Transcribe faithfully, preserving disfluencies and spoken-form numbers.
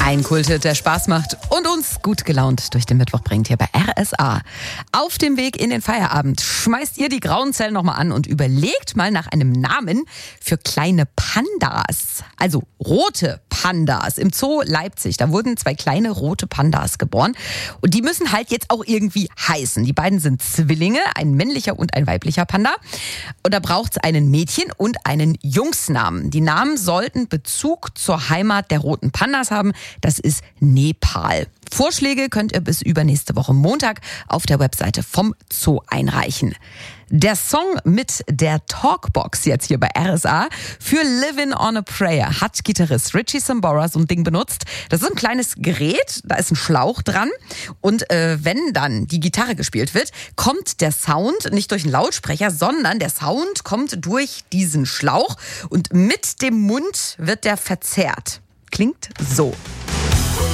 Ein Kulthit, der Spaß macht und uns gut gelaunt durch den Mittwoch bringt hier bei R S A. Auf dem Weg in den Feierabend schmeißt ihr die grauen Zellen nochmal an und überlegt mal nach einem Namen für kleine Pandas. Also rote Pandas im Zoo Leipzig. Da wurden zwei kleine rote Pandas geboren. Und die müssen halt jetzt auch irgendwie heißen. Die beiden sind Zwillinge, ein männlicher und ein weiblicher Panda. Und da braucht es einen Mädchen- und einen Jungsnamen. Die Namen sollten Bezug zur Heimat der roten Pandas haben. Das ist Nepal. Vorschläge könnt ihr bis übernächste Woche Montag auf der Webseite vom Zoo einreichen. Der Song mit der Talkbox jetzt hier bei R S A für Livin' on a Prayer hat Gitarrist Richie Sambora so ein Ding benutzt. Das ist ein kleines Gerät, da ist ein Schlauch dran und äh, wenn dann die Gitarre gespielt wird, kommt der Sound nicht durch einen Lautsprecher, sondern der Sound kommt durch diesen Schlauch und mit dem Mund wird der verzerrt. Klingt so.